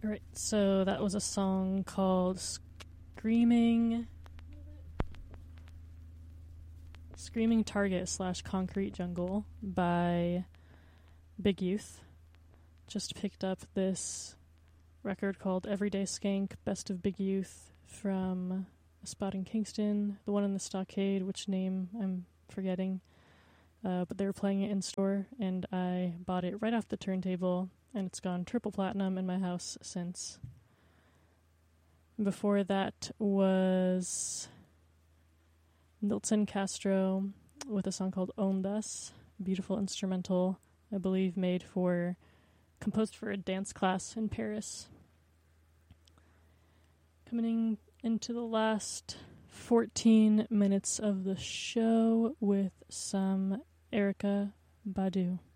Alright, so that was a song called Screaming Target / Concrete Jungle by Big Youth. Just picked up this record called Everyday Skank, Best of Big Youth from a spot in Kingston, the one in the Stockade, which name I'm forgetting. But they were playing it in store, and I bought it right off the turntable, and it's gone triple platinum in my house since. Before that was Nilton Castro with a song called Own Us, beautiful instrumental, I believe composed for a dance class in Paris. Coming into the last 14 minutes of the show with some Erykah Badu.